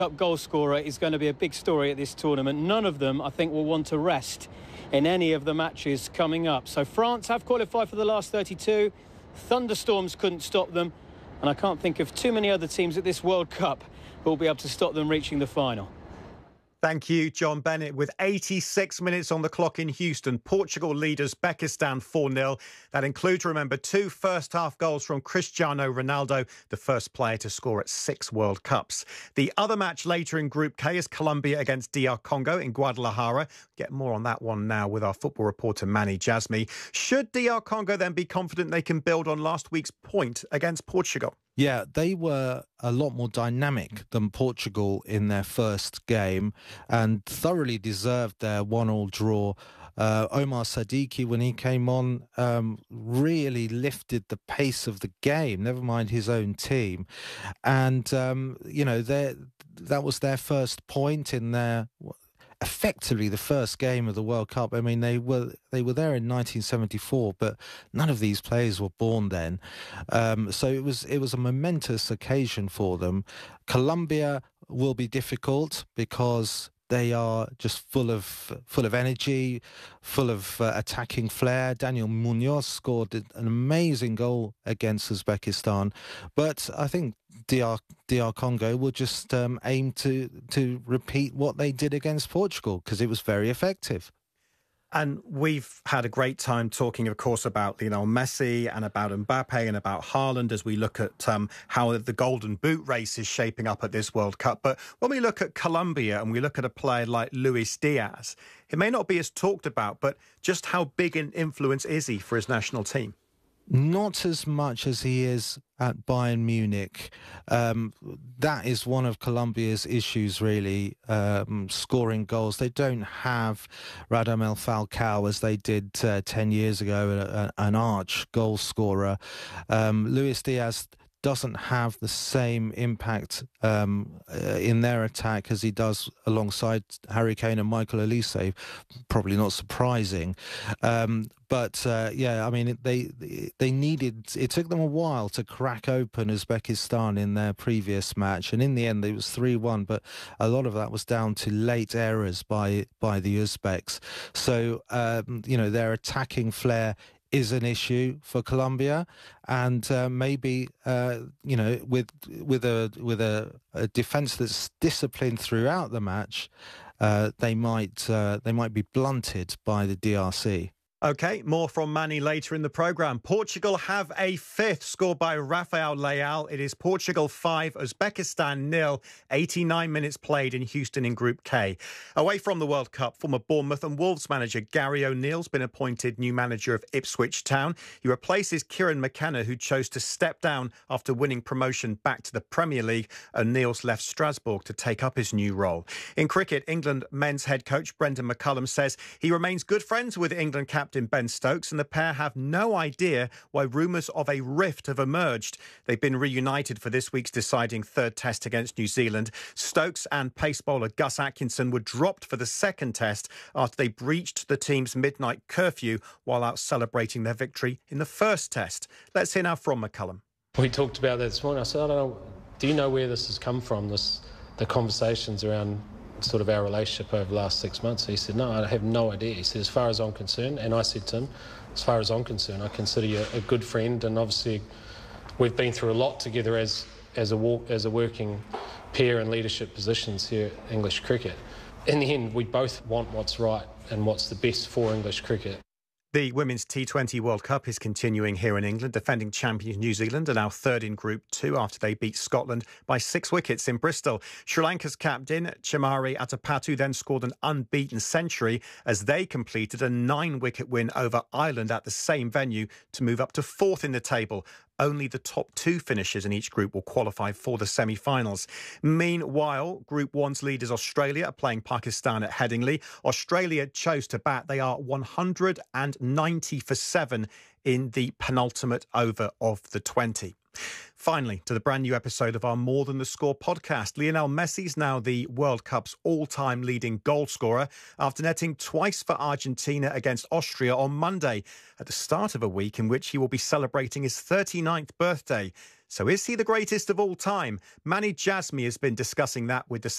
Cup goal scorer is going to be a big story at this tournament. None of them, I think, will want to rest in any of the matches coming up. So France have qualified for the last 32. Thunderstorms couldn't stop them. And I can't think of too many other teams at this World Cup who will be able to stop them reaching the final. Thank you, John Bennett. With 86 minutes on the clock in Houston, Portugal lead Uzbekistan 4-0. That includes, remember, 2 first-half goals from Cristiano Ronaldo, the first player to score at 6 World Cups. The other match later in Group K is Colombia against DR Congo in Guadalajara. Get more on that one now with our football reporter Manny Jasmi. Should DR Congo then be confident they can build on last week's point against Portugal? Yeah, they were a lot more dynamic than Portugal in their first game and thoroughly deserved their 1-1 draw. Omar Sadiki, when he came on, really lifted the pace of the game, never mind his own team. And, that was their first point in their... effectively the first game of the World Cup. I mean, they were there in 1974, but none of these players were born then. So it was a momentous occasion for them. Colombia will be difficult because they are just full of energy, full of attacking flair. Daniel Munoz scored an amazing goal against Uzbekistan, but I think DR Congo will just aim to repeat what they did against Portugal because it was very effective. And we've had a great time talking, of course, about Lionel Messi and about Mbappe and about Haaland as we look at how the Golden Boot race is shaping up at this World Cup. But when we look at Colombia and we look at a player like Luis Diaz, it may not be as talked about, but just how big an influence is he for his national team? Not as much as he is at Bayern Munich. That is one of Colombia's issues, really, scoring goals. They don't have Radamel Falcao as they did 10 years ago, an arch goal scorer. Luis Diaz doesn't have the same impact in their attack as he does alongside Harry Kane and Michael Olise. Probably not surprising. But I mean, they needed... It took them a while to crack open Uzbekistan in their previous match. And in the end, it was 3-1. But a lot of that was down to late errors by the Uzbeks. So, their attacking flair is an issue for Colombia, and maybe with a defence that's disciplined throughout the match, they might be blunted by the DRC. OK, more from Manny later in the programme. Portugal have a fifth scored by Rafael Leal. It is Portugal 5, Uzbekistan 0, 89 minutes played in Houston in Group K. Away from the World Cup, former Bournemouth and Wolves manager Gary O'Neill's been appointed new manager of Ipswich Town. He replaces Kieran McKenna, who chose to step down after winning promotion back to the Premier League. O'Neill's left Strasbourg to take up his new role. In cricket, England men's head coach Brendan McCullum says he remains good friends with England captain Ben Stokes, and the pair have no idea why rumours of a rift have emerged. They've been reunited for this week's deciding third test against New Zealand. Stokes and pace bowler Gus Atkinson were dropped for the second test after they breached the team's midnight curfew while out celebrating their victory in the first test. Let's hear now from McCullum. We talked about that this morning. I said, I don't know, do you know where this has come from, the conversations around sort of our relationship over the last 6 months? He said, no, I have no idea. He said, as far as I'm concerned, and I said to him, as far as I'm concerned, I consider you a good friend, and obviously we've been through a lot together as a working pair in leadership positions here at English cricket. In the end, we both want what's right and what's the best for English cricket. The Women's T20 World Cup is continuing here in England. Defending champions New Zealand are now third in Group 2 after they beat Scotland by 6 wickets in Bristol. Sri Lanka's captain, Chimari Atapattu, then scored an unbeaten century as they completed a 9-wicket win over Ireland at the same venue to move up to 4th in the table. Only the top 2 finishers in each group will qualify for the semi-finals. Meanwhile, Group 1's leaders Australia are playing Pakistan at Headingley. Australia chose to bat. They are 190 for 7 in the penultimate over of the 20. Finally, to the brand new episode of our More Than the Score podcast. Lionel Messi's now the World Cup's all-time leading goal scorer after netting twice for Argentina against Austria on Monday at the start of a week in which he will be celebrating his 39th birthday. So is he the greatest of all time? Manny Jasmy has been discussing that with the